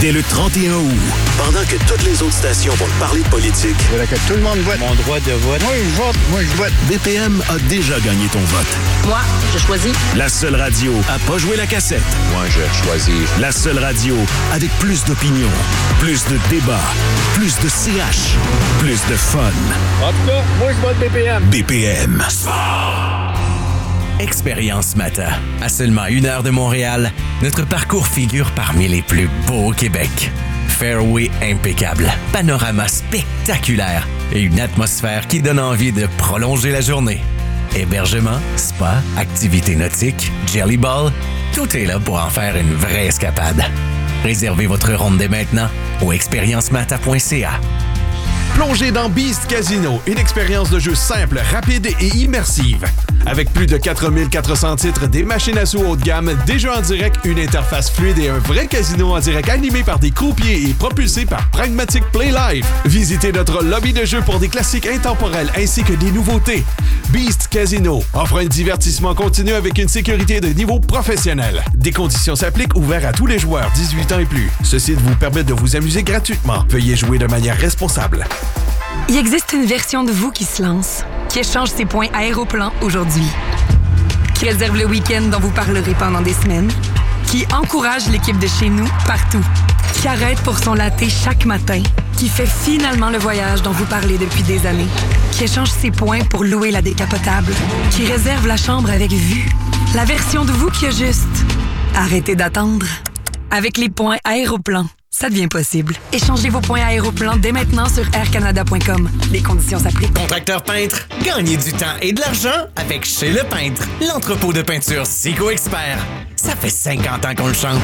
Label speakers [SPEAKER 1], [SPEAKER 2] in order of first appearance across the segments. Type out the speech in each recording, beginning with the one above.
[SPEAKER 1] Dès le 31 août, pendant que toutes les autres stations vont parler de politique,
[SPEAKER 2] il faudrait que tout le monde vote.
[SPEAKER 3] Mon droit de vote.
[SPEAKER 2] Moi, je vote.
[SPEAKER 1] BPM a déjà gagné ton vote.
[SPEAKER 4] Moi, je choisis.
[SPEAKER 1] La seule radio à pas jouer la cassette.
[SPEAKER 3] Moi, je choisis.
[SPEAKER 1] La seule radio avec plus d'opinion, plus de débats, plus de CH, plus de fun.
[SPEAKER 3] En tout cas, moi, je vote BPM.
[SPEAKER 1] BPM.
[SPEAKER 5] Expérience Mata. À seulement 1 heure de Montréal, notre parcours figure parmi les plus beaux au Québec. Fairway impeccable, panorama spectaculaire et une atmosphère qui donne envie de prolonger la journée. Hébergement, spa, activités nautiques, jelly ball, tout est là pour en faire une vraie escapade. Réservez votre ronde dès maintenant au expériencemata.ca.
[SPEAKER 6] Plongez dans Beast Casino, une expérience de jeu simple, rapide et immersive. Avec plus de 4400 titres, des machines à sous haut de gamme, des jeux en direct, une interface fluide et un vrai casino en direct animé par des croupiers et propulsé par Pragmatic Play Live. Visitez notre lobby de jeux pour des classiques intemporels ainsi que des nouveautés. Beast Casino offre un divertissement continu avec une sécurité de niveau professionnel. Des conditions s'appliquent, ouvert à tous les joueurs 18 ans et plus. Ceci vous permet de vous amuser gratuitement. Veuillez jouer de manière responsable.
[SPEAKER 7] Il existe une version de vous qui se lance, qui échange ses points Aéroplan aujourd'hui, qui réserve le week-end dont vous parlerez pendant des semaines, qui encourage l'équipe de chez nous partout, qui arrête pour son latte chaque matin, qui fait finalement le voyage dont vous parlez depuis des années, qui échange ses points pour louer la décapotable, qui réserve la chambre avec vue. La version de vous qui a juste arrêtez d'attendre. Avec les points Aéroplan, ça devient possible. Échangez vos points Aéroplan dès maintenant sur aircanada.com. Les conditions s'appliquent.
[SPEAKER 5] Contracteur peintre, gagnez du temps et de l'argent avec Chez Le Peintre, l'entrepôt de peinture Sico Expert. Ça fait 50 ans qu'on le chante.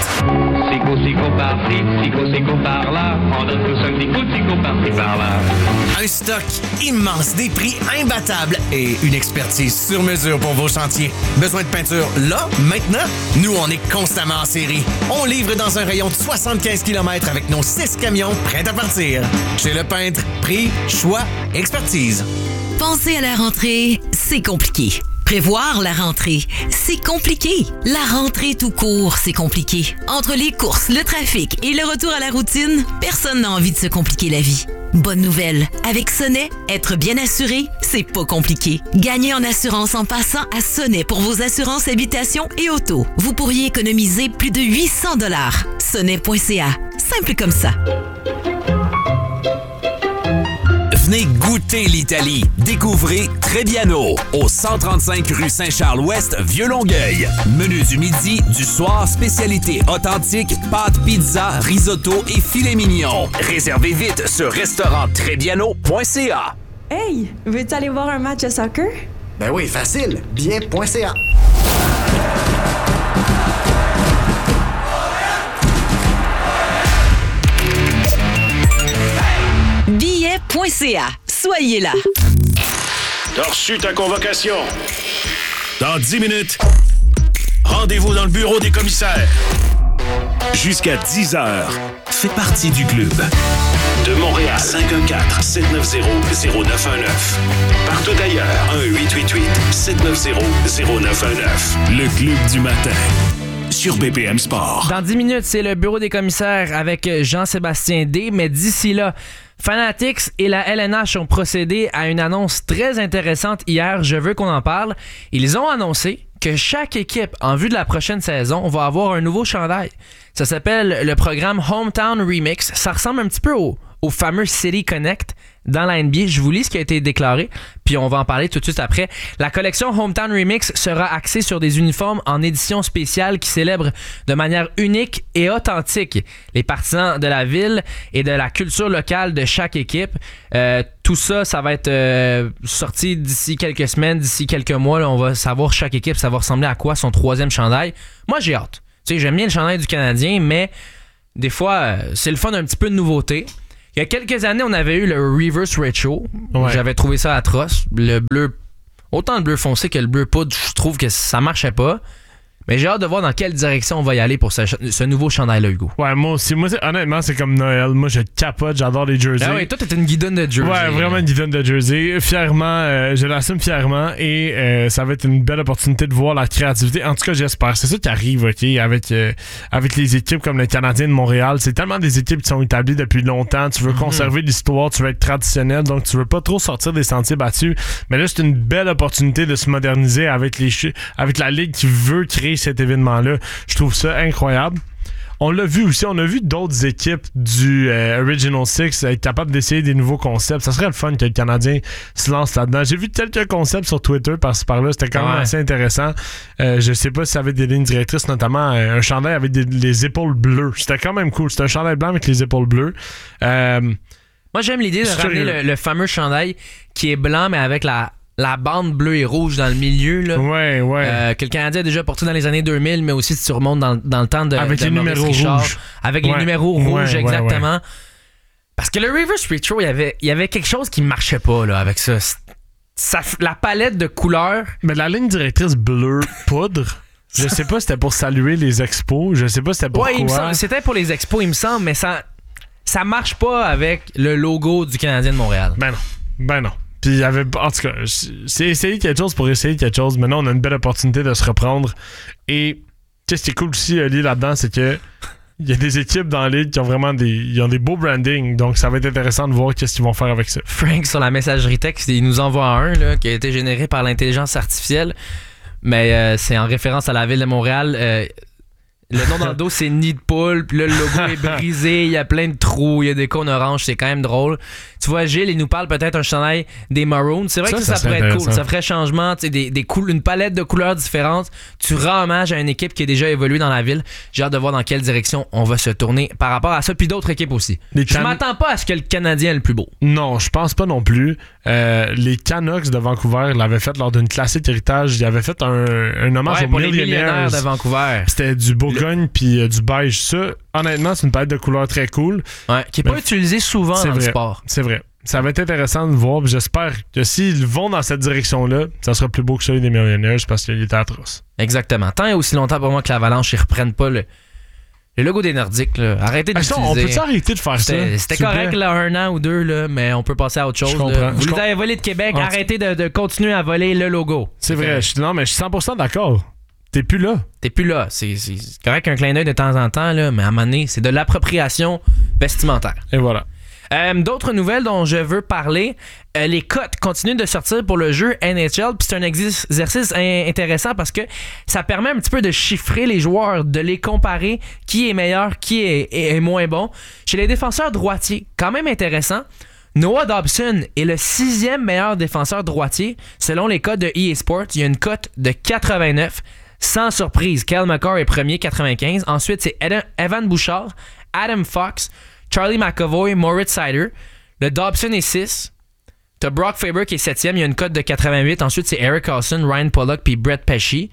[SPEAKER 8] Sico par-ci, Sico par-là. On donne tous un petit coup de Sico par-ci, par-là.
[SPEAKER 5] Un stock immense, des prix imbattables et une expertise sur mesure pour vos chantiers. Besoin de peinture là, maintenant? Nous, on est constamment en série. On livre dans un rayon de 75 km avec nos 6 camions prêts à partir. Chez Le Peintre, prix, choix, expertise.
[SPEAKER 9] Penser à la rentrée, c'est compliqué. Prévoir la rentrée, c'est compliqué. La rentrée tout court, c'est compliqué. Entre les courses, le trafic et le retour à la routine, personne n'a envie de se compliquer la vie. Bonne nouvelle, avec Sonnet, être bien assuré, c'est pas compliqué. Gagnez en assurance en passant à Sonnet pour vos assurances habitation et auto. Vous pourriez économiser plus de 800 $. Sonnet.ca, simple comme ça.
[SPEAKER 10] Venez goûter l'Italie. Découvrez Trebbiano, au 135 rue Saint-Charles-Ouest, Vieux-Longueuil. Menu du midi, du soir, spécialité authentique, pâtes, pizza, risotto et filet mignon. Réservez vite sur restauranttrebbiano.ca.
[SPEAKER 11] Hey, veux-tu aller voir un match de soccer?
[SPEAKER 12] Ben oui, facile. Bien.ca.
[SPEAKER 9] Billet.ca. Soyez là.
[SPEAKER 1] T'as reçu ta convocation. Dans 10 minutes, rendez-vous dans le bureau des commissaires. Jusqu'à 10 heures, fais partie du club. De Montréal, 514-790-0919. Partout ailleurs, 1-888-790-0919. Le club du matin. Sur BPM Sport.
[SPEAKER 13] Dans 10 minutes, c'est le bureau des commissaires avec Jean-Sébastien D. Mais d'ici là, Fanatics et la LNH ont procédé à une annonce très intéressante hier. Je veux qu'on en parle. Ils ont annoncé que chaque équipe, en vue de la prochaine saison, va avoir un nouveau chandail. Ça s'appelle le programme Hometown Remix. Ça ressemble un petit peu au fameux City Connect dans la NBA. Je vous lis ce qui a été déclaré, puis on va en parler tout de suite après. La collection Hometown Remix sera axée sur des uniformes en édition spéciale qui célèbrent de manière unique et authentique les partisans de la ville et de la culture locale de chaque équipe. Tout ça, ça va être sorti d'ici quelques semaines, d'ici quelques mois. Là, on va savoir chaque équipe, ça va ressembler à quoi son troisième chandail. Moi, j'ai hâte. Tu sais, j'aime bien le chandail du Canadien, mais des fois, c'est le fun d'un petit peu de nouveauté. Il y a quelques années, on avait eu le Reverse Retro. Ouais. J'avais trouvé ça atroce. Le bleu, autant le bleu foncé que le bleu poudre, je trouve que ça marchait pas. Mais j'ai hâte de voir dans quelle direction on va y aller pour ce nouveau chandail-là, Hugo.
[SPEAKER 4] Ouais, moi aussi. Honnêtement, c'est comme Noël. Moi, je capote, j'adore les jerseys.
[SPEAKER 13] Ah oui, toi, t'es une guidonne de jersey.
[SPEAKER 4] Ouais, vraiment une guidonne de jersey. Fièrement, je l'assume fièrement et ça va être une belle opportunité de voir la créativité. En tout cas, j'espère. C'est ça qui arrive, OK, avec les équipes comme le Canadien de Montréal. C'est tellement des équipes qui sont établies depuis longtemps. Tu veux conserver l'histoire, tu veux être traditionnel, donc tu veux pas trop sortir des sentiers battus. Mais là, c'est une belle opportunité de se moderniser avec la Ligue qui veut créer cet événement-là. Je trouve ça incroyable. On l'a vu aussi, on a vu d'autres équipes du Original Six être capables d'essayer des nouveaux concepts. Ça serait le fun que le Canadien se lance là-dedans. J'ai vu quelques concepts sur Twitter par-ci par-là, c'était quand même assez intéressant. Je sais pas si ça avait des lignes directrices, notamment un chandail avec les épaules bleues. C'était quand même cool. C'était un chandail blanc avec les épaules bleues.
[SPEAKER 13] Moi, j'aime l'idée de ramener le fameux chandail qui est blanc, mais avec la bande bleue et rouge dans le milieu. Là.
[SPEAKER 4] Ouais.
[SPEAKER 13] Que le Canadien a déjà porté dans les années 2000, mais aussi si tu remontes dans le temps de
[SPEAKER 4] les
[SPEAKER 13] Maurice
[SPEAKER 4] numéros
[SPEAKER 13] Richard.
[SPEAKER 4] rouges.
[SPEAKER 13] Avec les numéros rouges, exactement.
[SPEAKER 4] Ouais.
[SPEAKER 13] Parce que le Reverse Retro, il y avait quelque chose qui marchait pas là, avec ça. La palette de couleurs.
[SPEAKER 4] Mais la ligne directrice bleu poudre... Je sais pas si c'était pour saluer les expos. Je sais pas si c'était pour quoi.
[SPEAKER 13] C'était pour les expos, il me semble, mais ça marche pas avec le logo du Canadien de Montréal.
[SPEAKER 4] Ben non. Puis il y avait... En tout cas, c'est essayer quelque chose pour essayer quelque chose. Maintenant, on a une belle opportunité de se reprendre. Et ce qui est cool aussi, là-dedans, c'est que il y a des équipes dans la Ligue qui ont vraiment ils ont des beaux brandings. Donc, ça va être intéressant de voir qu'est-ce qu'ils vont faire avec ça.
[SPEAKER 13] Frank, sur la messagerie texte, il nous envoie un là, qui a été généré par l'intelligence artificielle. Mais c'est en référence à la ville de Montréal. Le nom dans le dos, c'est Nid de poule. Puis là, le logo est brisé. Il y a plein de trous. Il y a des cônes oranges. C'est quand même drôle. Tu vois, Gilles, il nous parle peut-être un chandail des Maroons. C'est vrai que ça pourrait être cool. Ça ferait changement. Une palette de couleurs différentes. Tu rends hommage à une équipe qui a déjà évolué dans la ville. J'ai hâte de voir dans quelle direction on va se tourner par rapport à ça. Puis d'autres équipes aussi. Je m'attends pas à ce que le Canadien est le plus beau.
[SPEAKER 4] Non, je pense pas non plus. Les Canucks de Vancouver l'avaient fait lors d'une classique héritage. Ils avaient fait un hommage aux millionnaires
[SPEAKER 13] de Vancouver.
[SPEAKER 4] C'était du Bourgogne puis du beige. Ça, honnêtement, c'est une palette de couleurs très cool.
[SPEAKER 13] Ouais, qui n'est pas utilisée souvent dans le sport.
[SPEAKER 4] C'est vrai. Ça va être intéressant de voir. J'espère que s'ils vont dans cette direction-là, ça sera plus beau que celui des millionnaires parce qu'il était atroce.
[SPEAKER 13] Exactement. Tant et aussi longtemps pour moi que l'Avalanche, ils reprennent pas le logo des Nordiques. Là. Arrêtez d'utiliser.
[SPEAKER 4] On peut-tu arrêter de faire ça?
[SPEAKER 13] C'était correct là, 1 an ou 2, là, mais on peut passer à autre chose. Vous avez volé de Québec, arrêtez de continuer à voler le logo.
[SPEAKER 4] C'est vrai. Non, mais je suis 100% d'accord. T'es plus là.
[SPEAKER 13] C'est correct qu'un clin d'œil de temps en temps, là, mais à un moment donné, c'est de l'appropriation vestimentaire.
[SPEAKER 4] Et voilà.
[SPEAKER 13] D'autres nouvelles dont je veux parler, les cotes continuent de sortir pour le jeu NHL, puis c'est un exercice intéressant parce que ça permet un petit peu de chiffrer les joueurs, de les comparer, qui est meilleur, qui est moins bon. Chez les défenseurs droitiers, quand même intéressant, Noah Dobson est le 6e meilleur défenseur droitier selon les cotes de EA Sports. Il y a une cote de 89. Sans surprise, Cale Makar est premier, 95. Ensuite, c'est Evan Bouchard, Adam Fox, Charlie McAvoy, Moritz Seider. Le Dobson est 6. T'as Brock Faber qui est 7e, il y a une cote de 88. Ensuite, c'est Eric Carlson, Ryan Pollock puis Brett Pesci.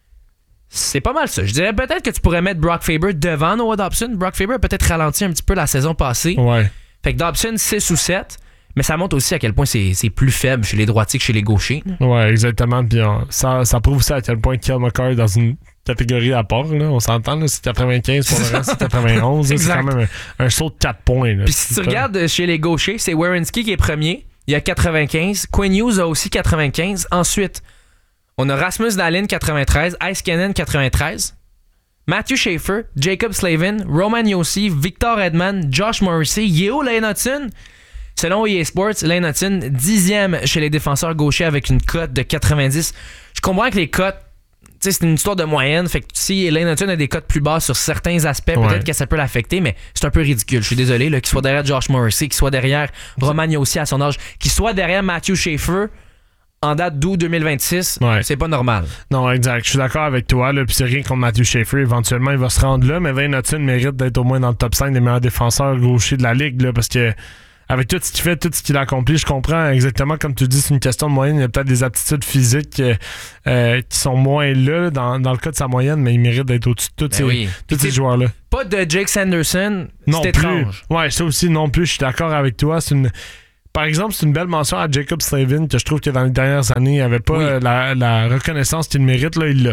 [SPEAKER 13] C'est pas mal ça. Je dirais peut-être que tu pourrais mettre Brock Faber devant Noah Dobson. Brock Faber a peut-être ralenti un petit peu la saison passée.
[SPEAKER 4] Ouais.
[SPEAKER 13] Fait que Dobson, 6 ou 7. Mais ça montre aussi à quel point c'est plus faible chez les droitiers que chez les gauchers.
[SPEAKER 4] Ouais, exactement. Puis ça prouve aussi à quel point Cale Makar est dans une catégorie à part. Là. On s'entend, là, c'est 95, pour le reste, c'est 91. C'est quand même un saut de 4 points. Là.
[SPEAKER 13] Puis si tu regardes chez les gauchers, c'est Werenski qui est premier. Il a 95. Quinn Hughes a aussi 95. Ensuite, on a Rasmus Dahlin, 93. Heiskanen, 93. Matthew Schaefer, Jacob Slavin, Roman Josi, Victor Edman, Josh Morrissey, Yeo Lehnotten. Selon EA Sports, Lehnotten, 10e chez les défenseurs gauchers avec une cote de 90. Je comprends que les cotes, c'est une histoire de moyenne. Fait que si Lehnotten a des cotes plus basses sur certains aspects, peut-être que ça peut l'affecter, mais c'est un peu ridicule. Je suis désolé, qu'il soit derrière Josh Morrissey, qu'il soit derrière Roman Josi à son âge, qu'il soit derrière Matthew Schaefer en date d'août 2026, c'est pas normal.
[SPEAKER 4] Non, exact. Je suis d'accord avec toi. Puis c'est rien contre Matthew Schaefer. Éventuellement, il va se rendre là, mais Lehnotten mérite d'être au moins dans le top 5 des meilleurs défenseurs gauchers de la Ligue, là, parce que avec tout ce qu'il fait, tout ce qu'il accomplit, je comprends exactement, comme tu dis, c'est une question de moyenne. Il y a peut-être des aptitudes physiques qui sont moins là dans le cas de sa moyenne, mais il mérite d'être au-dessus de tous ces joueurs-là.
[SPEAKER 13] Pas de Jake Sanderson,
[SPEAKER 4] non
[SPEAKER 13] c'est
[SPEAKER 4] plus.
[SPEAKER 13] Étrange.
[SPEAKER 4] Ouais, ça aussi non plus, je suis d'accord avec toi. Par exemple, c'est une belle mention à Jacob Slavin, que je trouve que dans les dernières années, il n'avait pas la reconnaissance qu'il mérite. Là, il l'a.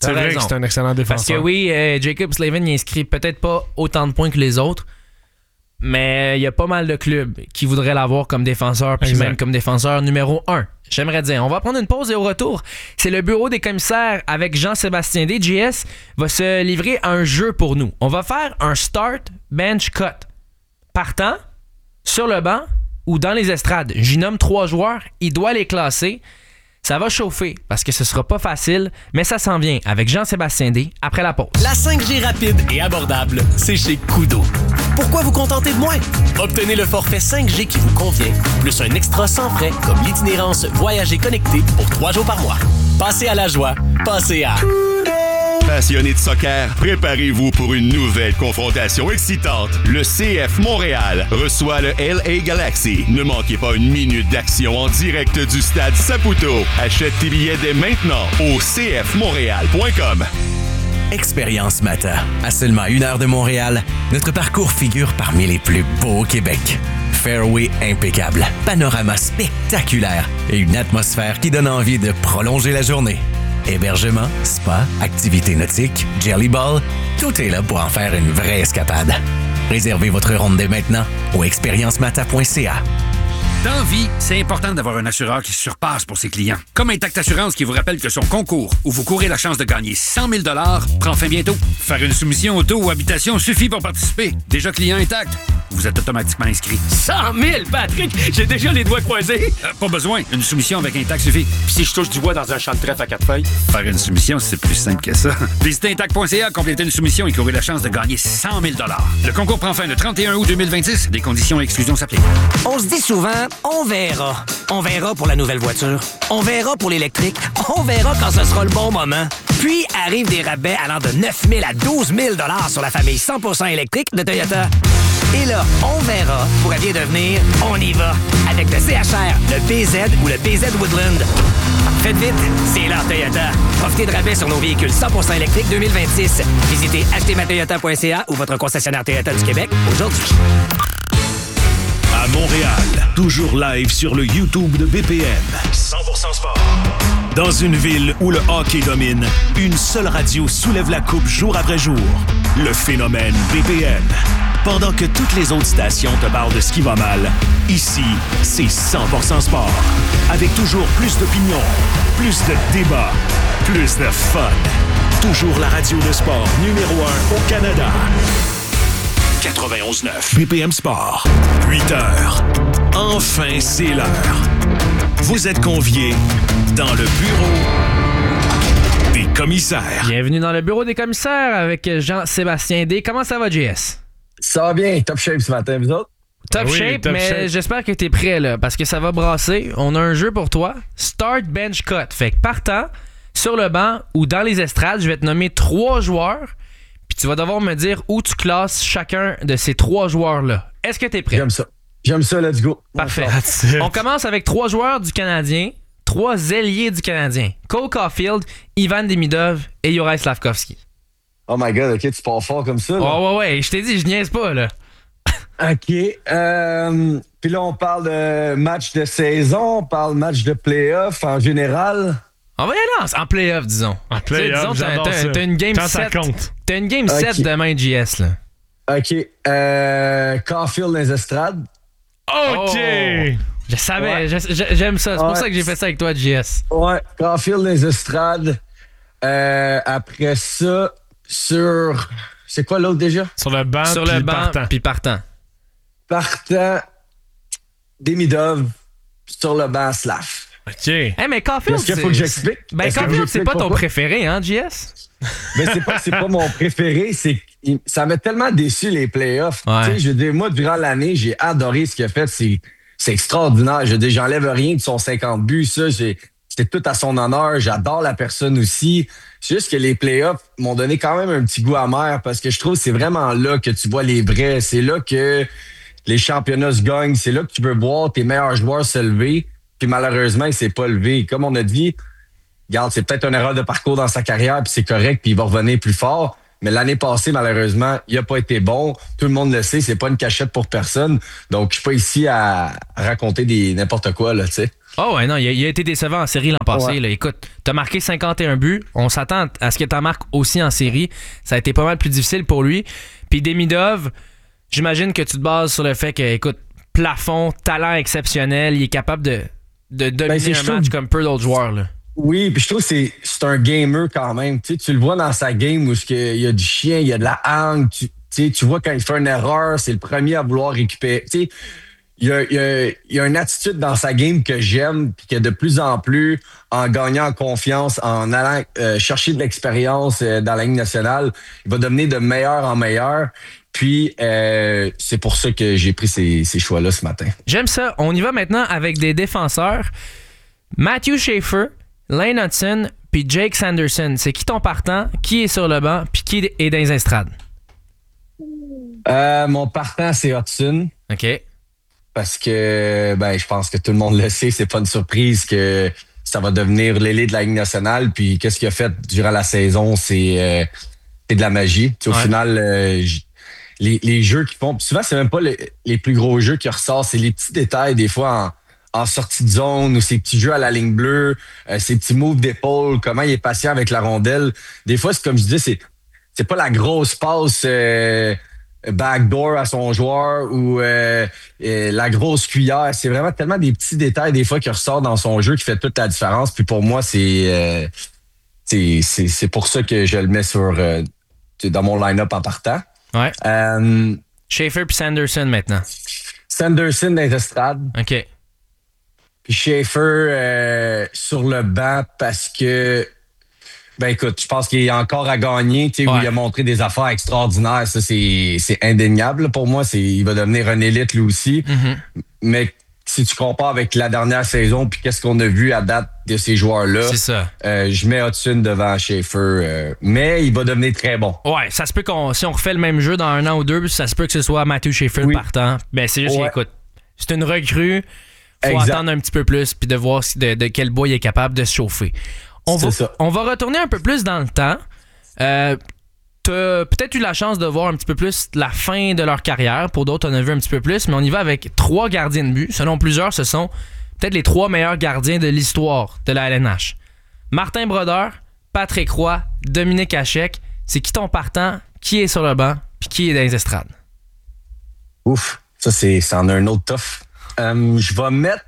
[SPEAKER 4] C'est vrai que c'est un excellent défenseur.
[SPEAKER 13] Parce que oui, Jacob Slavin, il inscrit peut-être pas autant de points que les autres, mais il y a pas mal de clubs qui voudraient l'avoir comme défenseur, puis même comme défenseur numéro 1. J'aimerais dire. On va prendre une pause et au retour, c'est le bureau des commissaires avec Jean-Sébastien D. JS va se livrer à un jeu pour nous. On va faire un start, bench, cut. Partant, sur le banc ou dans les estrades. J'y nomme 3 joueurs, il doit les classer. Ça va chauffer parce que ce sera pas facile, mais ça s'en vient avec Jean-Sébastien D. après la pause.
[SPEAKER 14] La 5G rapide et abordable, c'est chez Koodo. Pourquoi vous contenter de moins? Obtenez le forfait 5G qui vous convient, plus un extra sans frais comme l'itinérance Voyager connecté pour 3 jours par mois. Passez à la joie, passez à...
[SPEAKER 15] Passionnés de soccer, préparez-vous pour une nouvelle confrontation excitante. Le CF Montréal reçoit le LA Galaxy. Ne manquez pas une minute d'action en direct du stade Saputo. Achète tes billets dès maintenant au cfmontréal.com.
[SPEAKER 5] Expérience Mata. À seulement 1 heure de Montréal, notre parcours figure parmi les plus beaux au Québec. Fairway impeccable, panorama spectaculaire et une atmosphère qui donne envie de prolonger la journée. Hébergement, spa, activités nautiques, jelly ball, tout est là pour en faire une vraie escapade. Réservez votre ronde dès maintenant au expériencemata.ca.
[SPEAKER 16] Dans vie, c'est important d'avoir un assureur qui surpasse pour ses clients. Comme Intact Assurance qui vous rappelle que son concours, où vous courez la chance de gagner 100 000 $, prend fin bientôt. Faire une soumission auto ou habitation suffit pour participer. Déjà client Intact, vous êtes automatiquement inscrit.
[SPEAKER 14] 100 000, Patrick! J'ai déjà les doigts croisés.
[SPEAKER 16] Pas besoin. Une soumission avec Intact suffit.
[SPEAKER 14] Puis si je touche du bois dans un champ de trèfle à 4 feuilles?
[SPEAKER 16] Faire une soumission, c'est plus simple que ça. Visitez Intact.ca, complétez une soumission et courez la chance de gagner 100 000 $. Le concours prend fin le 31 août 2026. Des conditions et exclusions s'appliquent.
[SPEAKER 17] On se dit souvent, on verra. On verra pour la nouvelle voiture. On verra pour l'électrique. On verra quand ce sera le bon moment. Puis arrivent des rabais allant de 9 000 à 12 000 $ sur la famille 100% électrique de Toyota. Et là, on verra pourrait bien devenir on y va avec le CHR, le BZ ou le BZ Woodland. Faites vite, c'est l'heure Toyota. Profitez de rabais sur nos véhicules 100% électriques 2026. Visitez achetezmatoyota.ca ou votre concessionnaire Toyota du Québec aujourd'hui.
[SPEAKER 1] À Montréal, toujours live sur le YouTube de BPM. 100% sport. Dans une ville où le hockey domine, une seule radio soulève la coupe jour après jour. Le phénomène BPM. Pendant que toutes les autres stations te parlent de ce qui va mal, ici, c'est 100% sport. Avec toujours plus d'opinions, plus de débats, plus de fun. Toujours la radio de sport numéro 1 au Canada. 91.9 BPM Sport. 8 heures. Enfin, c'est l'heure. Vous êtes conviés dans le bureau des commissaires.
[SPEAKER 13] Bienvenue dans le bureau des commissaires avec Jean-Sébastien D. Comment ça va, JS?
[SPEAKER 18] Ça va bien. Top shape ce matin, vous autres?
[SPEAKER 13] Top shape, mais j'espère que t'es prêt, là, parce que ça va brasser. On a un jeu pour toi. Start, bench, cut. Fait que partant, sur le banc ou dans les estrades, je vais te nommer 3 joueurs. Puis tu vas devoir me dire où tu classes chacun de ces 3 joueurs-là. Est-ce que t'es prêt?
[SPEAKER 18] J'aime ça, let's go.
[SPEAKER 13] Parfait. On commence avec 3 joueurs du Canadien, 3 ailiers du Canadien. Cole Caulfield, Ivan Demidov et Juraj Slafkovský.
[SPEAKER 18] Oh my God, OK, tu pars fort comme ça, là.
[SPEAKER 13] Ouais, je t'ai dit, je niaise pas, là.
[SPEAKER 18] OK. Puis là, on parle de match de saison, on parle match de play-off en général.
[SPEAKER 13] On va y aller en play-off, disons.
[SPEAKER 4] En play-off,
[SPEAKER 13] t'as une game 7. T'as une game 7 demain, JS, là.
[SPEAKER 18] OK. Caulfield dans les estrades.
[SPEAKER 13] OK! Je savais, j'aime ça. C'est pour ça que j'ai fait ça avec toi, JS.
[SPEAKER 18] Ouais, Caulfield dans les estrades. Après ça, sur... C'est quoi l'autre déjà?
[SPEAKER 4] Sur le banc,
[SPEAKER 13] puis partant.
[SPEAKER 18] Partant, Demidov, sur le banc, Slav.
[SPEAKER 4] OK.
[SPEAKER 13] Hey, mais Caulfield,
[SPEAKER 18] est-ce qu'il faut que j'explique?
[SPEAKER 13] Ben, Caulfield, c'est pas ton préféré, hein, JS?
[SPEAKER 18] Ben, c'est pas mon préféré. Ça m'a tellement déçu, les playoffs.
[SPEAKER 13] Ouais.
[SPEAKER 18] Tu sais, je veux dire, moi, durant l'année, j'ai adoré ce qu'il a fait. C'est extraordinaire. Je veux dire, j'enlève rien de son 50 buts. Ça, c'était tout à son honneur. J'adore la personne aussi. C'est juste que les playoffs m'ont donné quand même un petit goût amer parce que je trouve que c'est vraiment là que tu vois les vrais. C'est là que les championnats se gagnent. C'est là que tu veux voir tes meilleurs joueurs se lever. Puis malheureusement, il s'est pas levé. Comme on a dit, regarde, c'est peut-être une erreur de parcours dans sa carrière, puis c'est correct, puis il va revenir plus fort. Mais l'année passée, malheureusement, il n'a pas été bon. Tout le monde le sait, c'est pas une cachette pour personne. Donc, je suis pas ici à raconter n'importe quoi, là, tu sais.
[SPEAKER 13] Oh ouais, non, il a été décevant en série l'an passé.
[SPEAKER 18] Ouais.
[SPEAKER 13] Là. Écoute, t'as marqué 51 buts. On s'attend à ce que t'en marques aussi en série. Ça a été pas mal plus difficile pour lui. Puis Demidov, j'imagine que tu te bases sur le fait que, écoute, plafond, talent exceptionnel, il est capable de dominer un match comme peu d'autres joueurs. Là.
[SPEAKER 18] Oui, puis je trouve que c'est un gamer quand même. Tu le vois dans sa game où il y a du chien, il y a de la hang. Tu vois quand il fait une erreur, c'est le premier à vouloir récupérer. Tu sais, il y a une attitude dans sa game que j'aime, puis que de plus en plus, en gagnant en confiance, en allant chercher de l'expérience dans la Ligue nationale, il va devenir de meilleur en meilleur. Puis, c'est pour ça que j'ai pris ces choix-là ce matin.
[SPEAKER 13] J'aime ça. On y va maintenant avec des défenseurs. Matthew Schaefer, Lane Hudson, puis Jake Sanderson. C'est qui ton partant, qui est sur le banc, puis qui est dans les estrades?
[SPEAKER 18] Mon partant, c'est Hudson.
[SPEAKER 13] OK.
[SPEAKER 18] Parce que, je pense que tout le monde le sait, c'est pas une surprise que ça va devenir l'ailier de la Ligue nationale. Puis, qu'est-ce qu'il a fait durant la saison, c'est de la magie. Au final, les jeux qu'ils font, souvent, c'est même pas les plus gros jeux qui ressortent, c'est les petits détails, des fois, en sortie de zone ou ces petits jeux à la ligne bleue, ces petits moves d'épaule, comment il est patient avec la rondelle. Des fois, c'est comme je disais, c'est pas la grosse passe backdoor à son joueur ou la grosse cuillère. C'est vraiment tellement des petits détails des fois qui ressortent dans son jeu qui fait toute la différence. Puis pour moi, c'est pour ça que je le mets dans mon line-up en partant.
[SPEAKER 13] Ouais. Schaefer puis Sanderson maintenant.
[SPEAKER 18] Sanderson dans les estrades.
[SPEAKER 13] OK.
[SPEAKER 18] Puis Schaefer sur le banc parce que écoute, je pense qu'il est encore à gagner, où il a montré des affaires extraordinaires. Ça, c'est indéniable pour moi. Il va devenir un élite lui aussi.
[SPEAKER 13] Mm-hmm.
[SPEAKER 18] Mais si tu compares avec la dernière saison puis qu'est-ce qu'on a vu à date de ces joueurs-là,
[SPEAKER 13] c'est ça.
[SPEAKER 18] Je mets Hudson devant Schaefer. Mais il va devenir très bon.
[SPEAKER 13] Ouais, ça se peut si on refait le même jeu dans 1 an ou 2, ça se peut que ce soit Matthew Schaefer le partant. C'est juste écoute, c'est une recrue. Faut attendre un petit peu plus puis de voir de quel bois il est capable de se chauffer. On va retourner un peu plus dans le temps. T'as peut-être eu la chance de voir un petit peu plus la fin de leur carrière. Pour d'autres, on a vu un petit peu plus. Mais on y va avec 3 gardiens de but. Selon plusieurs, ce sont peut-être les 3 meilleurs gardiens de l'histoire de la LNH. Martin Brodeur, Patrick Roy, Dominique Hachek. C'est qui ton partant? Qui est sur le banc? Puis qui est dans les estrades?
[SPEAKER 18] Ouf, ça en a un autre tough. Je vais mettre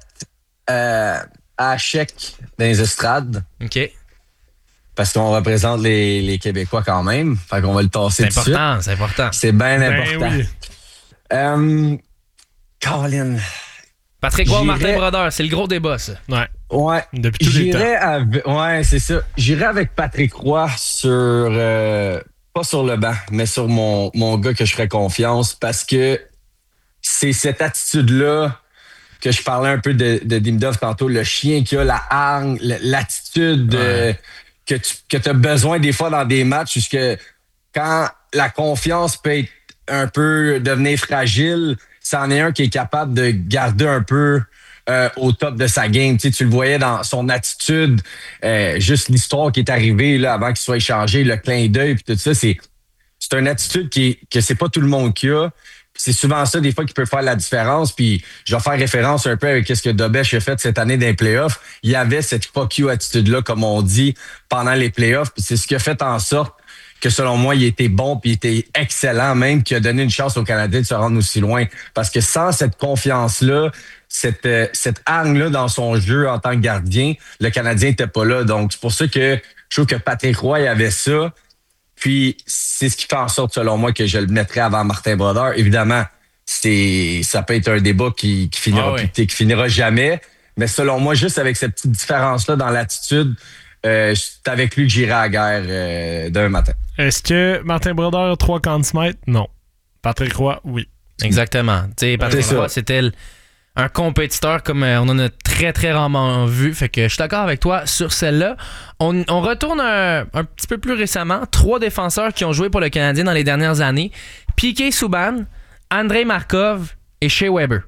[SPEAKER 18] Hachek dans les estrades.
[SPEAKER 13] OK.
[SPEAKER 18] Parce qu'on représente les Québécois quand même. Fait qu'on va le tasser tout de suite.
[SPEAKER 13] C'est important.
[SPEAKER 18] C'est bien important.
[SPEAKER 4] Oui.
[SPEAKER 18] Colin.
[SPEAKER 13] Patrick Roy, Martin Brodeur, c'est le gros débat, ça.
[SPEAKER 18] Ouais.
[SPEAKER 4] Depuis tous les temps.
[SPEAKER 18] Ouais, c'est ça. J'irai avec Patrick Roy sur... pas sur le banc, mais sur mon gars que je ferais confiance parce que c'est cette attitude-là que je parlais un peu de Demidov tantôt, le chien qu'il a, la hargne, l'attitude que tu as besoin des fois dans des matchs, puisque quand la confiance peut être un peu devenir fragile, c'en est un qui est capable de garder un peu au top de sa game. Tu le voyais dans son attitude, juste l'histoire qui est arrivée là, avant qu'il soit échangé, le clin d'œil puis tout ça, c'est une attitude que c'est pas tout le monde qui a. C'est souvent ça, des fois, qui peut faire la différence. Puis, je vais faire référence un peu avec ce que Dobèche a fait cette année dans les playoffs. Il y avait cette fuck you attitude-là, comme on dit, pendant les playoffs. Puis, c'est ce qui a fait en sorte que, selon moi, il était bon puis il était excellent, même, qui a donné une chance aux Canadiens de se rendre aussi loin. Parce que sans cette confiance-là, cette hargne-là dans son jeu en tant que gardien, le Canadien n'était pas là. Donc, c'est pour ça que je trouve que Patrick Roy avait ça. Puis, c'est ce qui fait en sorte, selon moi, que je le mettrais avant Martin Brodeur. Évidemment, ça peut être un débat qui finira jamais. Mais selon moi, juste avec cette petite différence-là dans l'attitude, c'est avec lui que j'irai à la guerre d'un matin.
[SPEAKER 4] Est-ce que Martin Brodeur a 3 Conn Smythe? Non. Patrick Roy, oui.
[SPEAKER 13] Exactement. Patrick Roy, c'était un compétiteur comme on en a très, très rarement vu. Fait que je suis d'accord avec toi sur celle-là. On retourne un petit peu plus récemment. 3 défenseurs qui ont joué pour le Canadien dans les dernières années. Piquet Souban, Andrei Markov et Shea Weber.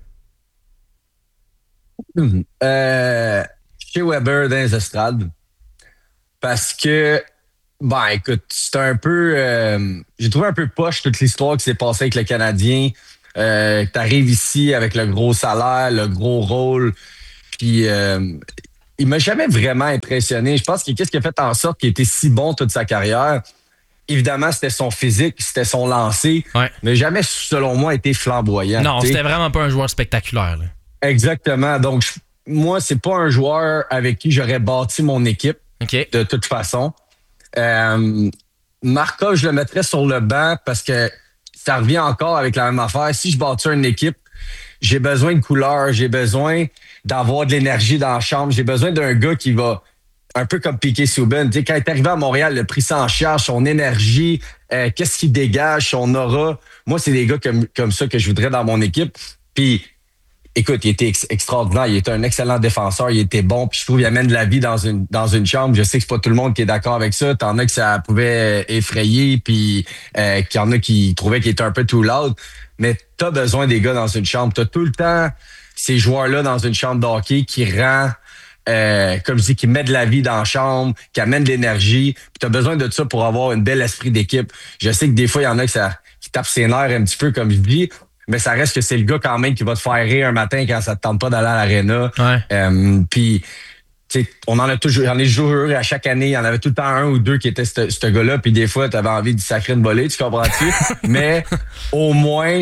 [SPEAKER 18] Shea Weber dans les estrades. Parce que, écoute, c'est un peu... j'ai trouvé un peu poche toute l'histoire qui s'est passée avec le Canadien. T'arrives ici avec le gros salaire, le gros rôle, Puis il m'a jamais vraiment impressionné. Je pense que qu'est-ce qui a fait en sorte qu'il était si bon toute sa carrière? Évidemment, c'était son physique, c'était son lancer, mais jamais, selon moi, été flamboyant.
[SPEAKER 13] Non, c'était vraiment pas un joueur spectaculaire. Là.
[SPEAKER 18] Exactement. Donc, moi, c'est pas un joueur avec qui j'aurais bâti mon équipe, de toute façon. Markov, je le mettrais sur le banc parce que ça revient encore avec la même affaire. Si je bâtis une équipe, j'ai besoin de couleur, j'ai besoin d'avoir de l'énergie dans la chambre, j'ai besoin d'un gars qui va... Un peu comme Piquet Subban. Tu sais, quand il est arrivé à Montréal, le pris ça en charge, son énergie, qu'est-ce qu'il dégage, son aura. Moi, c'est des gars comme ça que je voudrais dans mon équipe. Puis, écoute, il était extraordinaire. Il était un excellent défenseur. Il était bon. Puis, je trouve qu'il amène de la vie dans une chambre. Je sais que c'est pas tout le monde qui est d'accord avec ça. T'en as que ça pouvait effrayer. Puis, qu'il y en a qui trouvaient qu'il était un peu too loud. Mais t'as besoin des gars dans une chambre. T'as tout le temps ces joueurs-là dans une chambre de hockey qui rend... comme je dis, qui met de la vie dans la chambre, qui amène de l'énergie. Puis tu as besoin de ça pour avoir un bel esprit d'équipe. Je sais que des fois, il y en a qui tapent ses nerfs un petit peu, comme je dis, mais ça reste que c'est le gars quand même qui va te faire rire un matin quand ça te tente pas d'aller à l'aréna. Puis, tu sais, j'en ai toujours eu à chaque année. Il y en avait tout le temps un ou deux qui étaient ce gars-là. Puis des fois, tu avais envie de sacrer une volée, tu comprends-tu? Mais au moins...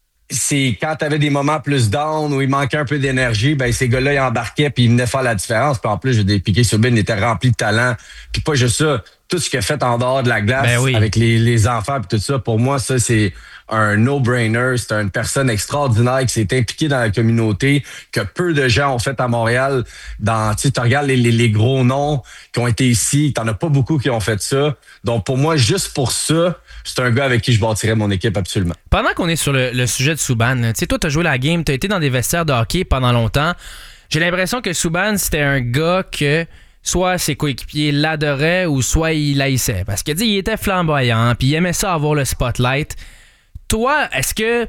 [SPEAKER 18] c'est quand tu avais des moments plus down où il manquait un peu d'énergie, ben ces gars-là, ils embarquaient puis ils venaient faire la différence. Puis en plus, Piquet Subban était rempli de talent. Puis pas juste ça, tout ce qu'il a fait en dehors de la glace avec les enfants puis tout ça, pour moi, ça, c'est un no-brainer. C'est une personne extraordinaire qui s'est impliquée dans la communauté, que peu de gens ont fait à Montréal. Tu regardes les gros noms qui ont été ici, t'en as pas beaucoup qui ont fait ça. Donc pour moi, juste pour ça, c'est un gars avec qui je bâtirais mon équipe absolument.
[SPEAKER 13] Pendant qu'on est sur le sujet de Subban, tu sais, toi, t'as joué la game, t'as été dans des vestiaires de hockey pendant longtemps. J'ai l'impression que Subban, c'était un gars que soit ses coéquipiers l'adoraient ou soit il l'haïssait. Parce que, il était flamboyant, puis il aimait ça avoir le spotlight. Toi, est-ce que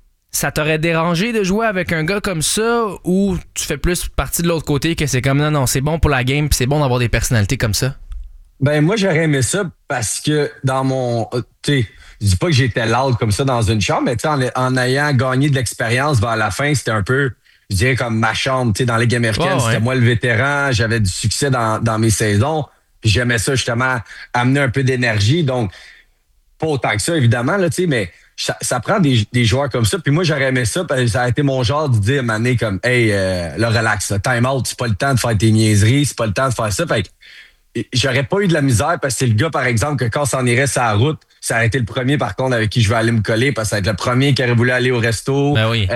[SPEAKER 13] ça t'aurait dérangé de jouer avec un gars comme ça ou tu fais plus partie de l'autre côté que c'est comme non, c'est bon pour la game puis c'est bon d'avoir des personnalités comme ça?
[SPEAKER 18] Ben moi, j'aurais aimé ça parce que dans mon... Tu sais, je dis pas que j'étais loud comme ça dans une chambre, mais tu sais, en ayant gagné de l'expérience vers la fin, c'était un peu, je dirais, comme ma chambre. Tu sais, dans la Ligue américaine, c'était moi le vétéran, j'avais du succès dans mes saisons, puis j'aimais ça justement, amener un peu d'énergie. Donc, pas autant que ça, évidemment, là, tu sais, mais ça prend des joueurs comme ça. Puis moi, j'aurais aimé ça, parce que ça a été mon genre de dire, mané, comme, hey, là, relax, là, time out, c'est pas le temps de faire tes niaiseries, c'est pas le temps de faire ça. Fait que j'aurais pas eu de la misère parce que c'est le gars, par exemple, que quand on s'en irait sur la route, ça aurait été le premier, par contre, avec qui je vais aller me coller parce que ça va être le premier qui aurait voulu aller au resto,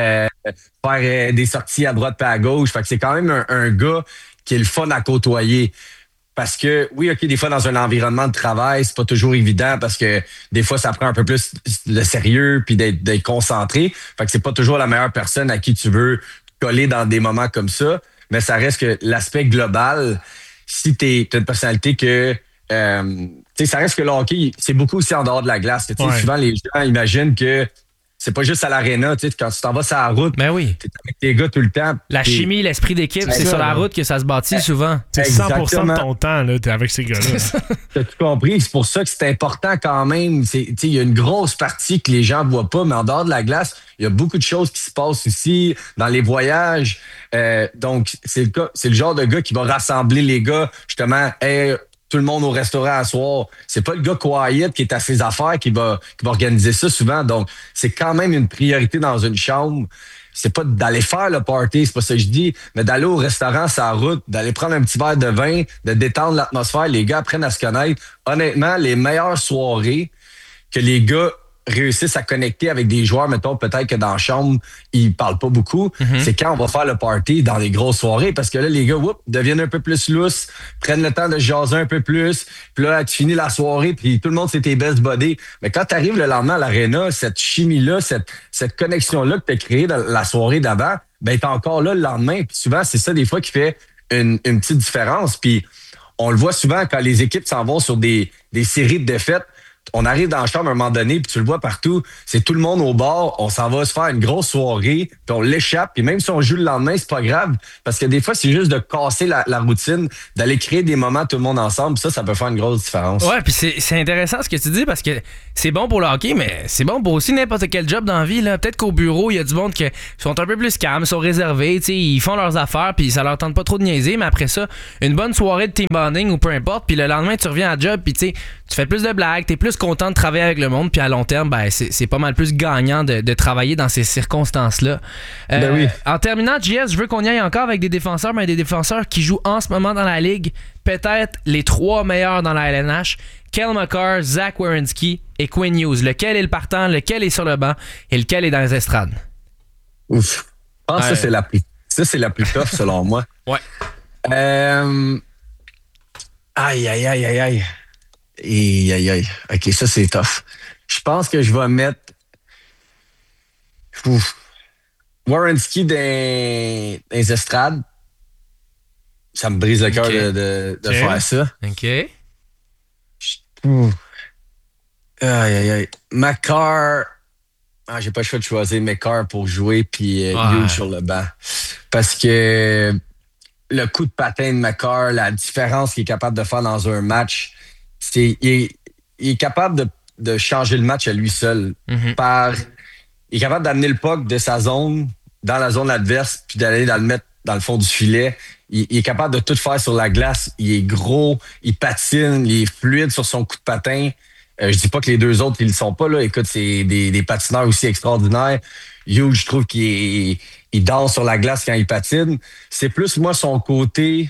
[SPEAKER 18] faire des sorties à droite et à gauche. Fait que c'est quand même un gars qui est le fun à côtoyer. Parce que, oui, OK, des fois, dans un environnement de travail, c'est pas toujours évident parce que des fois, ça prend un peu plus de sérieux puis d'être concentré. Fait que c'est pas toujours la meilleure personne à qui tu veux coller dans des moments comme ça. Mais ça reste que l'aspect global, si t'as une personnalité que... tu sais, ça reste que le hockey, c'est beaucoup aussi en dehors de la glace. Souvent, les gens imaginent que c'est pas juste à l'aréna, tu sais, quand tu t'en vas sur la route, t'es avec tes gars tout le temps.
[SPEAKER 13] La chimie, l'esprit d'équipe, c'est sur la route que ça se bâtit souvent.
[SPEAKER 4] C'est 100% de ton temps, là, t'es avec ces gars-là.
[SPEAKER 18] T'as tout compris, c'est pour ça que c'est important quand même. Il y a une grosse partie que les gens voient pas, mais en dehors de la glace, il y a beaucoup de choses qui se passent ici, dans les voyages. Donc, c'est le genre de gars qui va rassembler les gars, justement, tout le monde au restaurant à soir. C'est pas le gars quiet qui est à ses affaires qui va organiser ça souvent. Donc, c'est quand même une priorité dans une chambre. C'est pas d'aller faire le party, c'est pas ça que je dis, mais d'aller au restaurant sur la route, d'aller prendre un petit verre de vin, de détendre l'atmosphère. Les gars apprennent à se connaître. Honnêtement, les meilleures soirées que les gars réussissent à connecter avec des joueurs, mettons, peut-être que dans la chambre, ils parlent pas beaucoup, c'est quand on va faire le party dans les grosses soirées, parce que là, les gars, deviennent un peu plus lousses, prennent le temps de jaser un peu plus, puis là, tu finis la soirée, puis tout le monde, c'est tes best buddies. Mais quand tu arrives le lendemain à l'aréna, cette chimie-là, cette connexion-là que tu as créée dans la soirée d'avant, ben, t'es encore là le lendemain, puis souvent, c'est ça, des fois, qui fait une petite différence, puis on le voit souvent quand les équipes s'en vont sur des séries de défaites. on arrive dans la chambre à un moment donné, puis tu le vois partout, c'est tout le monde au bar, on s'en va se faire une grosse soirée, puis on l'échappe, puis même si on joue le lendemain, c'est pas grave, parce que des fois, c'est juste de casser la routine, d'aller créer des moments tout le monde ensemble, ça peut faire une grosse différence.
[SPEAKER 13] Ouais, puis c'est intéressant ce que tu dis, parce que c'est bon pour le hockey, mais c'est bon pour aussi n'importe quel job dans la vie, là. Peut-être qu'au bureau, il y a du monde qui sont un peu plus calmes, sont réservés, tu sais, ils font leurs affaires, puis ça leur tente pas trop de niaiser, mais après ça, une bonne soirée de team bonding ou peu importe, puis le lendemain, tu reviens à job, puis tu sais, tu fais plus de blagues, t'es plus content de travailler avec le monde, puis à long terme, ben c'est pas mal plus gagnant de travailler dans ces circonstances-là.
[SPEAKER 18] Ben oui.
[SPEAKER 13] En terminant, JS, je veux qu'on y aille encore avec des défenseurs, mais des défenseurs qui jouent en ce moment dans la Ligue, peut-être les 3 meilleurs dans la LNH, Cale Makar, Zach Werenski et Quinn Hughes. Lequel est le partant, lequel est sur le banc et lequel est dans les estrades?
[SPEAKER 18] Ouf. Je pense que ça, c'est la plus tough, selon moi.
[SPEAKER 13] Ouais.
[SPEAKER 18] Aïe. OK, ça, c'est tough. Je pense que je vais mettre Werenski dans les estrades. Ça me brise le cœur de faire ça.
[SPEAKER 13] OK.
[SPEAKER 18] Aïe. Makar. J'ai pas le choix de choisir Makar pour jouer puis Hughes sur le banc. Parce que le coup de patin de Makar, la différence qu'il est capable de faire dans un match, il est capable de changer le match à lui seul. Il est capable d'amener le puck de sa zone dans la zone adverse puis d'aller le mettre dans le fond du filet. Il est capable de tout faire sur la glace. Il est gros, il patine, il est fluide sur son coup de patin. Je dis pas que les deux autres, ils le sont pas, là. Écoute, c'est des patineurs aussi extraordinaires. Hughes, je trouve qu'il danse sur la glace quand il patine. C'est plus, moi, son côté...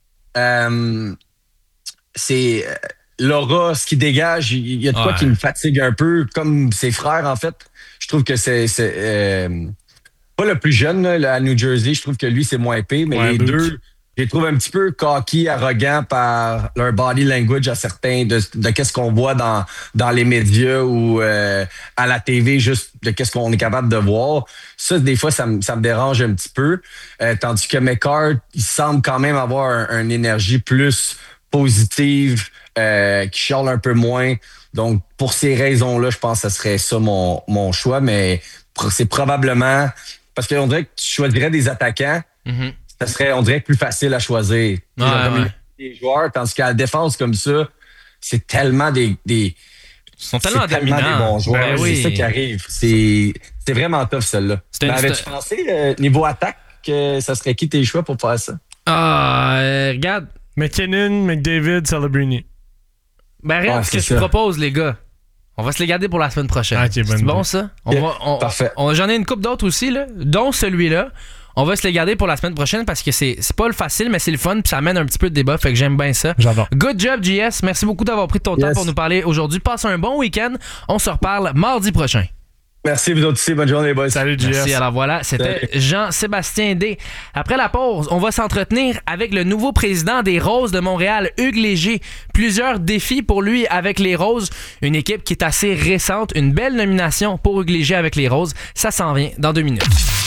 [SPEAKER 18] c'est l'aura, ce qui dégage. Il y a de quoi qui me fatigue un peu, comme ses frères, en fait. Je trouve que c'est pas le plus jeune, là, à New Jersey. Je trouve que lui, c'est moins épais, mais les deux... Je les trouve un petit peu cocky, arrogants par leur body language à certains, de qu'est-ce qu'on voit dans les médias ou à la TV, juste de qu'est-ce qu'on est capable de voir. Ça, des fois, ça me dérange un petit peu. Tandis que Makar, il semble quand même avoir une énergie plus positive, qui chiale un peu moins. Donc, pour ces raisons-là, je pense que ce serait ça mon choix, mais c'est probablement... Parce qu'on dirait que tu choisirais des attaquants, ça serait, on dirait, plus facile à choisir. Des joueurs, tandis qu'à la défense comme ça, c'est tellement des
[SPEAKER 13] ils sont tellement dominants.
[SPEAKER 18] Des bons joueurs.
[SPEAKER 13] Oui.
[SPEAKER 18] C'est ça qui arrive. C'est vraiment tough, celle-là. Avais-tu pensé, niveau attaque, que ça serait qui tes choix pour faire ça?
[SPEAKER 13] Regarde.
[SPEAKER 4] McKinnon, McDavid, Celebrini.
[SPEAKER 13] Ben, regarde ce que je propose, les gars. On va se les garder pour la semaine prochaine. C'est bon, ça?
[SPEAKER 18] Parfait.
[SPEAKER 13] J'en ai une couple d'autres aussi, là, dont celui-là. On va se les garder pour la semaine prochaine parce que c'est pas le facile, mais c'est le fun, puis ça amène un petit peu de débat, fait que j'aime bien ça.
[SPEAKER 4] J'adore.
[SPEAKER 13] Good job, JS. Merci beaucoup d'avoir pris ton temps pour nous parler aujourd'hui. Passe un bon week-end. On se reparle mardi prochain.
[SPEAKER 18] Merci, vous autres aussi. Bonne journée, boys.
[SPEAKER 4] Salut, JS.
[SPEAKER 13] Merci. Alors voilà, c'était Jean-Sébastien D. Après la pause, on va s'entretenir avec le nouveau président des Roses de Montréal, Hugues Léger. Plusieurs défis pour lui avec les Roses. Une équipe qui est assez récente. Une belle nomination pour Hugues Léger avec les Roses. Ça s'en vient dans 2 minutes.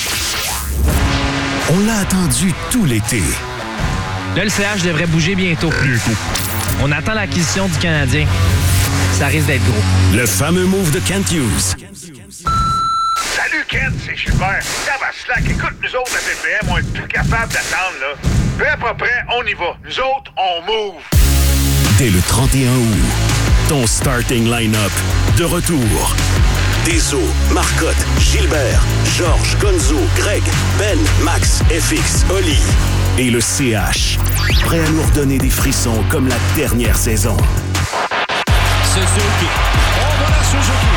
[SPEAKER 1] On l'a attendu tout l'été.
[SPEAKER 13] Là, le CH devrait bouger bientôt. On attend l'acquisition du Canadien. Ça risque d'être gros.
[SPEAKER 1] Le fameux move de Kent Hughes.
[SPEAKER 19] Salut Kent, c'est Gilbert. Slack, écoute, nous autres, la BPM, on est plus capable d'attendre, là. Peu à peu près, on y va. Nous autres, on move.
[SPEAKER 1] Dès le 31 août, ton starting line-up de retour. Deso, Marcotte, Gilbert, Georges, Gonzo, Greg, Ben, Max, FX, Oli et le CH. Prêt à nous redonner des frissons comme la dernière saison.
[SPEAKER 10] Suzuki. Oh, voilà Suzuki.